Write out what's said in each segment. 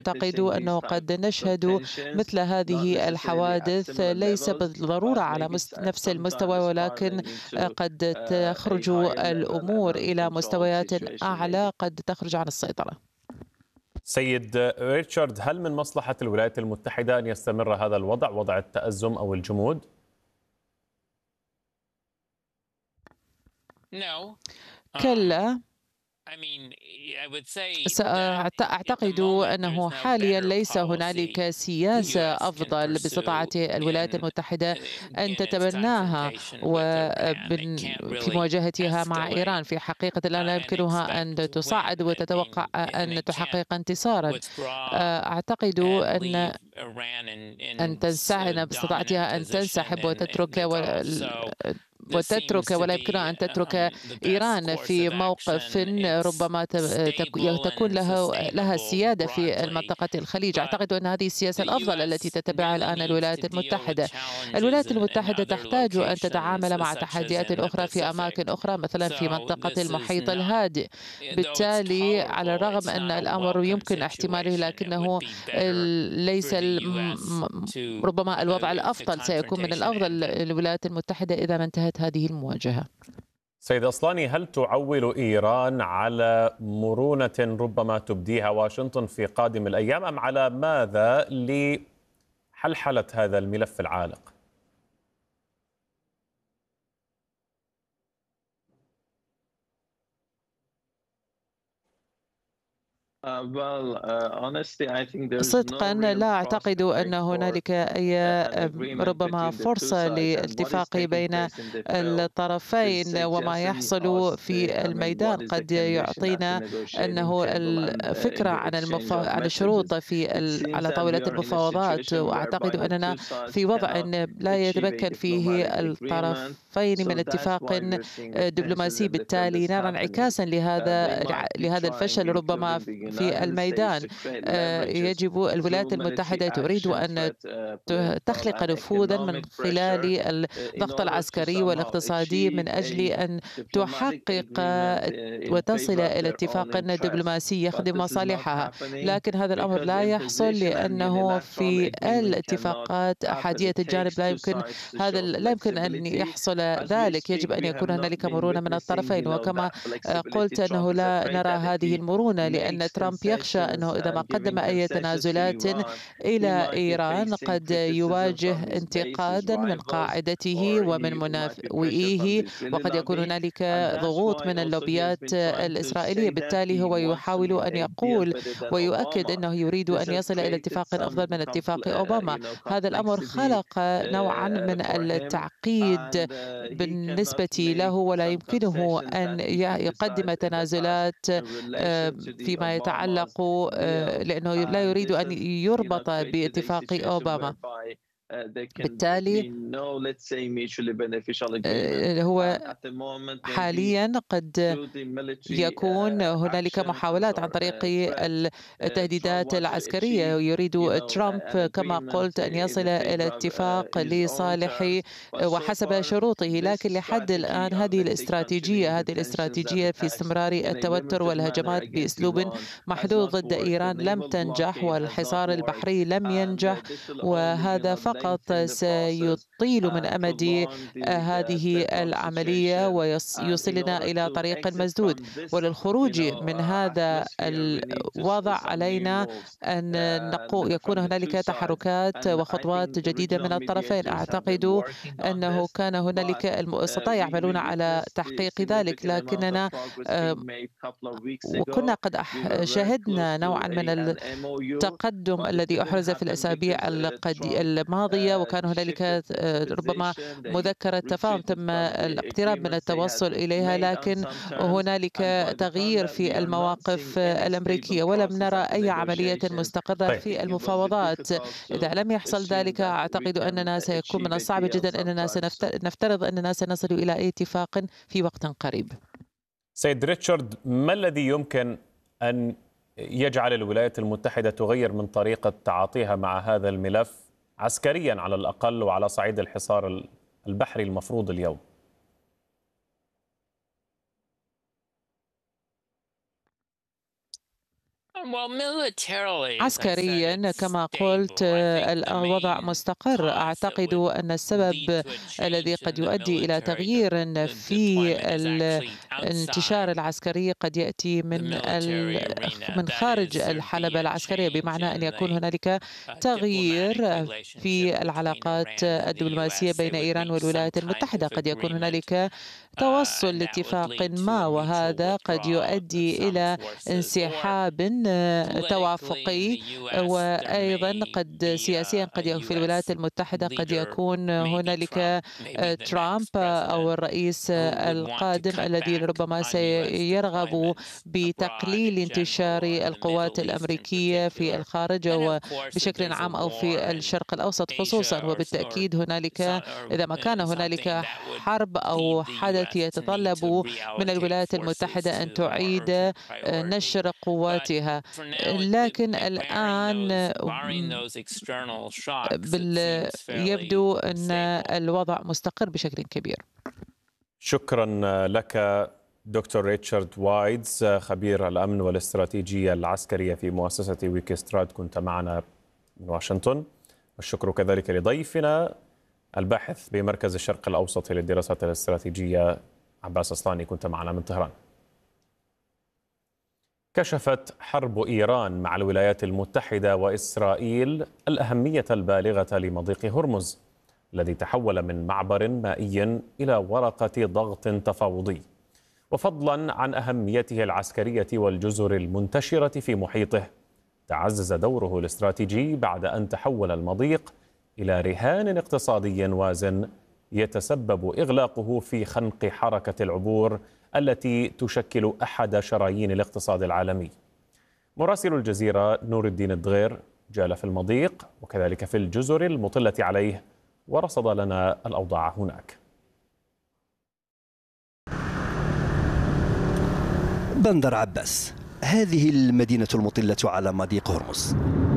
أعتقد أنه قد نشهد مثل هذه الحوادث ليس بالضرورة على نفس المستوى، ولكن قد تخرج الأمور إلى مستويات أعلى، قد تخرج عن السيطرة. سيد ريتشارد، هل من مصلحة الولايات المتحدة أن يستمر هذا الوضع، وضع التأزم أو الجمود؟ كلا. سأعتقد أنه حاليا ليس هنالك سياسة أفضل باستطاعة الولايات المتحدة أن تتبناها في مواجهتها مع إيران. في حقيقة الآن لا يمكنها أن تصعد وتتوقع أن تحقق انتصارا. أعتقد أن تنسحب باستطاعتها أن تنسحب وتترك ولا يمكنها أن تترك إيران في موقف ربما تكون لها السيادة في منطقة الخليج. أعتقد أن هذه السياسة الأفضل التي تتبعها الآن الولايات المتحدة. الولايات المتحدة تحتاج أن تتعامل مع تحديات أخرى في أماكن أخرى، مثلا في منطقة المحيط الهادئ. بالتالي على الرغم أن الأمر يمكن احتماله، لكنه ليس ربما الوضع الأفضل. سيكون من الأفضل للولايات المتحدة إذا ما انتهت هذه المواجهة. سيد أصلاني، هل تعول إيران على مرونة ربما تبديها واشنطن في قادم الأيام، أم على ماذا لحلحلة هذا الملف العالق؟ صدقا لا أعتقد أن هنالك أي ربما فرصة للاتفاق بين الطرفين، وما يحصل في الميدان قد يعطينا أنه الفكرة عن الشروط على طاولة المفاوضات. وأعتقد أننا في وضع لا يتمكن فيه الطرفين من اتفاق دبلوماسي. بالتالي نرى انعكاسا لهذا الفشل ربما في الميدان. يجب الولايات المتحدة تريد أن تخلق نفوذا من خلال الضغط العسكري والاقتصادي من أجل أن تحقق وتصل إلى اتفاق دبلوماسي يخدم مصالحها. لكن هذا الأمر لا يحصل لأنه في الاتفاقات أحادية الجانب لا يمكن أن يحصل ذلك. يجب أن يكون هنالك مرونة من الطرفين، وكما قلت أنه لا نرى هذه المرونة لأن ترامب يخشى أنه إذا ما قدم أي تنازلات إلى إيران قد يواجه انتقادا من قاعدته ومن منافئيه، وقد يكون هنالك ضغوط من اللوبيات الإسرائيلية. بالتالي هو يحاول أن يقول ويؤكد أنه يريد أن يصل إلى اتفاق أفضل من اتفاق أوباما. هذا الأمر خلق نوعا من التعقيد بالنسبة له، ولا يمكنه أن يقدم تنازلات فيما يتعلق لأنه لا يريد أن يربط باتفاق أوباما. بالتالي هو حاليا قد يكون هنالك محاولات عن طريق التهديدات العسكرية. يريد ترامب كما قلت أن يصل إلى اتفاق لصالح وحسب شروطه، لكن لحد الآن هذه الاستراتيجية في استمرار التوتر والهجمات بأسلوب محدود ضد إيران لم تنجح، والحصار البحري لم ينجح، وهذا فقط سيطيل من أمد هذه العملية ويوصلنا إلى طريق مسدود. وللخروج من هذا الوضع علينا أن يكون هنالك تحركات وخطوات جديدة من الطرفين. أعتقد أنه كان هنالك المؤسساء يعملون على تحقيق ذلك، لكننا وكنا قد شهدنا نوعا من التقدم الذي أحرز في الأسابيع الماضية، وكان هنالك ربما مذكرة تفاهم تم الاقتراب من التوصل إليها، لكن هنالك تغيير في المواقف الأمريكية ولم نرى أي عملية مستقرة في المفاوضات. إذا لم يحصل ذلك أعتقد أننا سيكون من الصعب جدا أننا نفترض أننا سنصل إلى أي اتفاق في وقت قريب. سيد ريتشارد، ما الذي يمكن أن يجعل الولايات المتحدة تغير من طريقة تعاطيها مع هذا الملف عسكريا على الأقل وعلى صعيد الحصار البحري المفروض اليوم؟ عسكريا كما قلت الوضع مستقر. أعتقد أن السبب الذي قد يؤدي إلى تغيير في الانتشار العسكري قد يأتي من خارج الحلبة العسكرية، بمعنى أن يكون هنالك تغيير في العلاقات الدبلوماسية بين إيران والولايات المتحدة. قد يكون هنالك توصل لاتفاق ما، وهذا قد يؤدي إلى انسحاب توافقي، وأيضا قد سياسيا في الولايات المتحدة قد يكون هنالك ترامب أو الرئيس القادم الذي ربما سيرغب بتقليل انتشار القوات الأمريكية في الخارج وبشكل عام أو في الشرق الأوسط خصوصا. وبالتأكيد هنالك إذا ما كان هنالك حرب أو حدث يتطلب من الولايات المتحدة أن تعيد نشر قواتها، لكن الآن يبدو أن الوضع مستقر بشكل كبير. شكرا لك دكتور ريتشارد وايدز، خبير الأمن والاستراتيجية العسكرية في مؤسسة ويكستراد، كنت معنا من واشنطن. والشكر كذلك لضيفنا الباحث بمركز الشرق الأوسط للدراسات الاستراتيجية عباس أصلاني، كنت معنا من طهران. كشفت حرب إيران مع الولايات المتحدة وإسرائيل الأهمية البالغة لمضيق هرمز الذي تحول من معبر مائي إلى ورقة ضغط تفاوضي، وفضلا عن أهميته العسكرية والجزر المنتشرة في محيطه. تعزز دوره الاستراتيجي بعد أن تحول المضيق إلى رهان اقتصادي وازن يتسبب إغلاقه في خنق حركة العبور التي تشكل أحد شرايين الاقتصاد العالمي. مراسل الجزيرة نور الدين الدغير جال في المضيق وكذلك في الجزر المطلة عليه ورصد لنا الأوضاع هناك. بندر عباس، هذه المدينة المطلة على مضيق هرمز،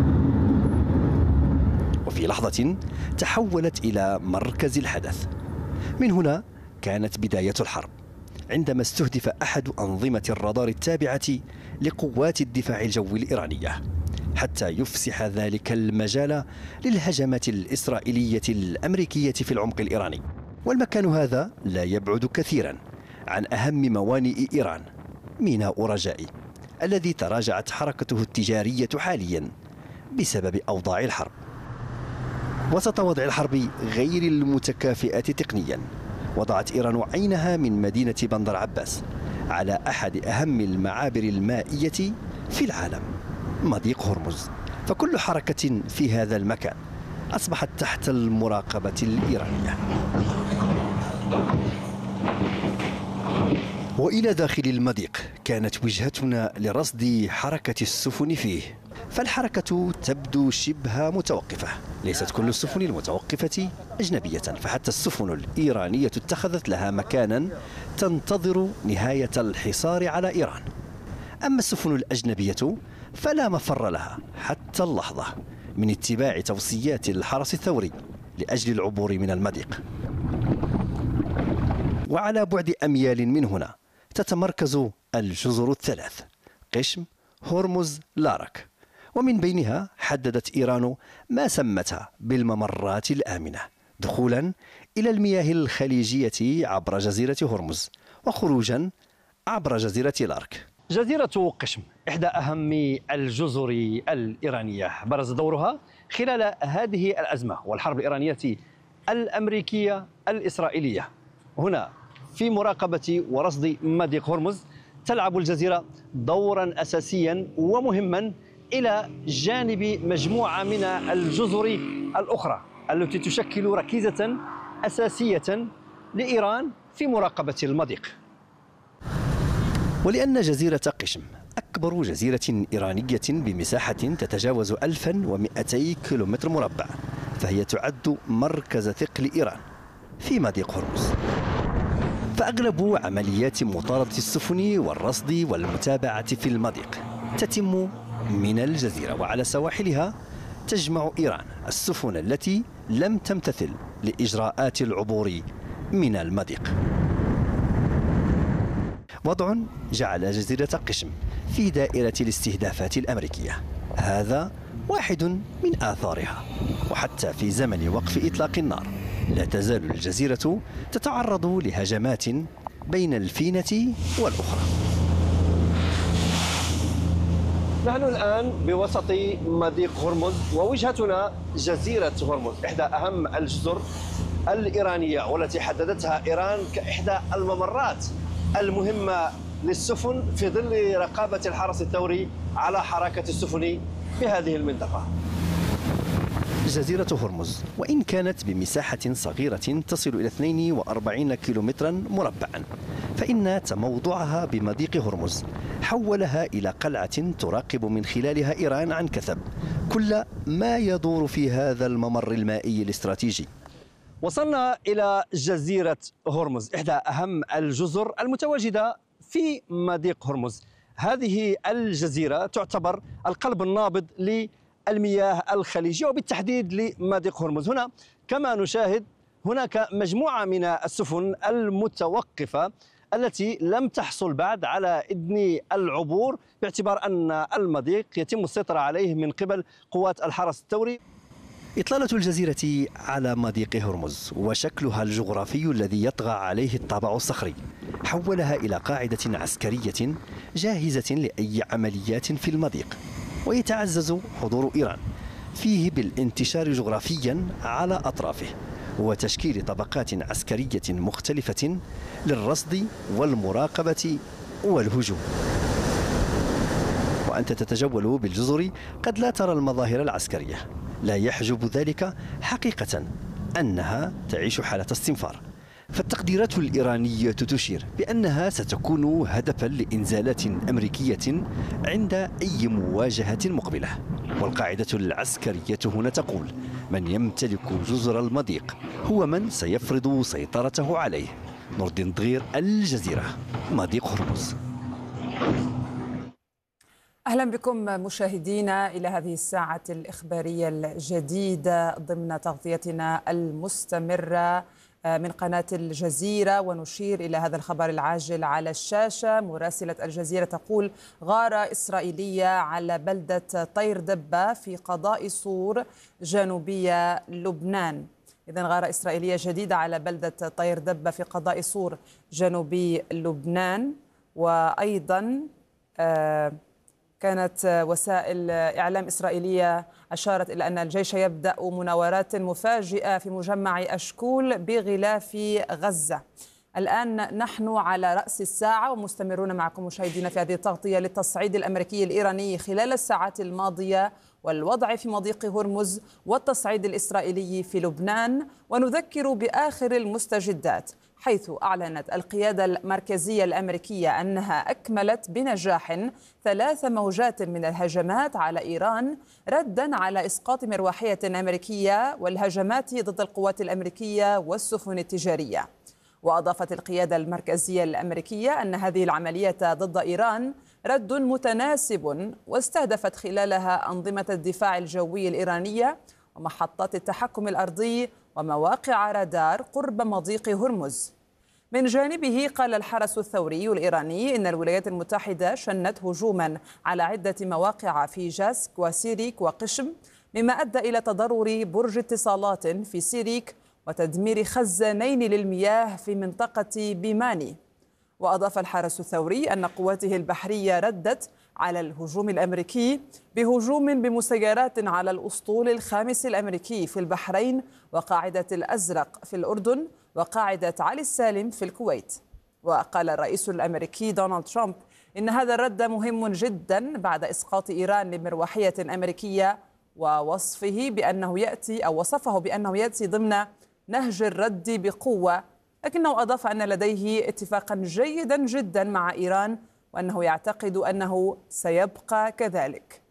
وفي لحظة تحولت إلى مركز الحدث. من هنا كانت بداية الحرب، عندما استهدف أحد أنظمة الرادار التابعة لقوات الدفاع الجوي الإيرانية حتى يفسح ذلك المجال للهجمات الإسرائيلية الأمريكية في العمق الإيراني. والمكان هذا لا يبعد كثيرا عن أهم موانئ إيران، ميناء رجائي الذي تراجعت حركته التجارية حاليا بسبب أوضاع الحرب. وسط وضع الحرب غير المتكافئة تقنيا، وضعت إيران عينها من مدينة بندر عباس على أحد أهم المعابر المائية في العالم، مضيق هرمز. فكل حركة في هذا المكان أصبحت تحت المراقبة الإيرانية. وإلى داخل المضيق كانت وجهتنا لرصد حركة السفن فيه، فالحركة تبدو شبه متوقفة. ليست كل السفن المتوقفة أجنبية، فحتى السفن الإيرانية اتخذت لها مكانا تنتظر نهاية الحصار على إيران. أما السفن الأجنبية فلا مفر لها حتى اللحظة من اتباع توصيات الحرس الثوري لأجل العبور من المضيق. وعلى بعد أميال من هنا تتمركز الجزر الثلاث: قشم، هرمز، لارك، ومن بينها حددت إيران ما سمتها بالممرات الآمنة، دخولا إلى المياه الخليجية عبر جزيرة هرمز وخروجا عبر جزيرة لارك. جزيرة قشم إحدى أهم الجزر الإيرانية، برز دورها خلال هذه الأزمة والحرب الإيرانية الأمريكية الإسرائيلية. هنا في مراقبة ورصد مضيق هرمز تلعب الجزيرة دورا أساسيا ومهما إلى جانب مجموعة من الجزر الأخرى التي تشكل ركيزة أساسية لإيران في مراقبة المضيق. ولأن جزيرة قشم أكبر جزيرة إيرانية بمساحة تتجاوز 1200 كيلومتر مربع، فهي تعد مركز ثقل إيران في مضيق هرمز. فأغلب عمليات مطاردة السفن والرصد والمتابعة في المضيق تتم من الجزيرة، وعلى سواحلها تجمع إيران السفن التي لم تمتثل لإجراءات العبور من المضيق. وضع جعل جزيرة قشم في دائرة الاستهدافات الأمريكية. هذا واحد من آثارها. وحتى في زمن وقف إطلاق النار لا تزال الجزيرة تتعرض لهجمات بين الفينة والأخرى. نحن الآن بوسط مضيق هرمز، ووجهتنا جزيرة هرمز، إحدى أهم الجزر الإيرانية والتي حددتها إيران كإحدى الممرات المهمة للسفن في ظل رقابة الحرس الثوري على حركة السفن في هذه المنطقة. جزيرة هرمز وإن كانت بمساحة صغيرة تصل إلى 42 كيلومترا مربعا، فإن تموضعها بمضيق هرمز حولها إلى قلعة تراقب من خلالها إيران عن كثب كل ما يدور في هذا الممر المائي الاستراتيجي. وصلنا إلى جزيرة هرمز، إحدى أهم الجزر المتواجدة في مضيق هرمز. هذه الجزيرة تعتبر القلب النابض للمياه الخليجية وبالتحديد لمضيق هرمز. هنا كما نشاهد هناك مجموعة من السفن المتوقفة التي لم تحصل بعد على إذن العبور باعتبار أن المضيق يتم السيطرة عليه من قبل قوات الحرس الثوري. إطلالة الجزيرة على مضيق هرمز وشكلها الجغرافي الذي يطغى عليه الطابع الصخري حولها إلى قاعدة عسكرية جاهزة لأي عمليات في المضيق، ويتعزز حضور إيران فيه بالانتشار جغرافيا على أطرافه وتشكيل طبقات عسكرية مختلفة للرصد والمراقبة والهجوم. وأنت تتجول بالجزر قد لا ترى المظاهر العسكرية، لا يحجب ذلك حقيقة أنها تعيش حالة استنفار. فالتقديرات الإيرانية تشير بأنها ستكون هدفا لإنزالات أمريكية عند أي مواجهة مقبلة. والقاعدة العسكرية هنا تقول: من يمتلك جزر المضيق هو من سيفرض سيطرته عليه. نور الدين دغير، الجزيرة، مضيق هرمز. أهلا بكم مشاهدينا إلى هذه الساعة الإخبارية الجديدة ضمن تغطيتنا المستمرة من قناة الجزيرة. ونشير إلى هذا الخبر العاجل على الشاشة. مراسلة الجزيرة تقول: غارة إسرائيلية على بلدة طير دبة في قضاء صور جنوبية لبنان. إذن غارة إسرائيلية جديدة على بلدة طير دبة في قضاء صور جنوبي لبنان. وأيضا كانت وسائل إعلام إسرائيلية أشارت إلى أن الجيش يبدأ مناورات مفاجئة في مجمع أشكول بغلاف غزة. الآن نحن على رأس الساعة ومستمرون معكم مشاهدينا في هذه التغطية للتصعيد الأمريكي الإيراني خلال الساعات الماضية والوضع في مضيق هرمز والتصعيد الإسرائيلي في لبنان. ونذكر بآخر المستجدات، حيث أعلنت القيادة المركزية الأمريكية أنها أكملت بنجاح 3 موجات من الهجمات على إيران ردا على إسقاط مروحية أمريكية والهجمات ضد القوات الأمريكية والسفن التجارية. وأضافت القيادة المركزية الأمريكية أن هذه العملية ضد إيران رد متناسب واستهدفت خلالها أنظمة الدفاع الجوي الإيرانية ومحطات التحكم الأرضي ومواقع رادار قرب مضيق هرمز. من جانبه قال الحرس الثوري الإيراني إن الولايات المتحدة شنت هجوما على عدة مواقع في جاسك وسيريك وقشم، مما أدى إلى تضرر برج اتصالات في سيريك وتدمير خزانين للمياه في منطقة بيماني. وأضاف الحرس الثوري أن قواته البحرية ردت على الهجوم الأمريكي بهجوم بمسيرات على الأسطول الخامس الأمريكي في البحرين وقاعدة الأزرق في الأردن وقاعدة علي السالم في الكويت. وقال الرئيس الأمريكي دونالد ترامب إن هذا الرد مهم جدا بعد إسقاط إيران لمروحية أمريكية، ووصفه بأنه يأتي ضمن نهج الرد بقوة، لكنه أضاف أن لديه اتفاقا جيدا جدا مع إيران وأنه يعتقد أنه سيبقى كذلك.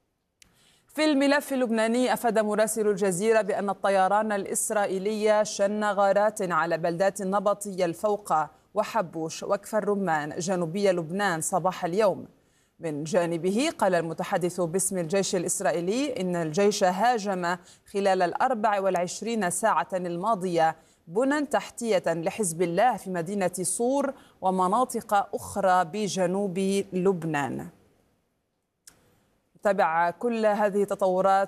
في الملف اللبناني أفاد مراسل الجزيرة بأن الطيران الإسرائيلي شن غارات على بلدات النبطية الفوقة وحبوش وكفر الرمان جنوبي لبنان صباح اليوم. من جانبه قال المتحدث باسم الجيش الإسرائيلي إن الجيش هاجم خلال 24 ساعة الماضية بنى تحتية لحزب الله في مدينة صور ومناطق أخرى بجنوب لبنان. تابع كل هذه التطورات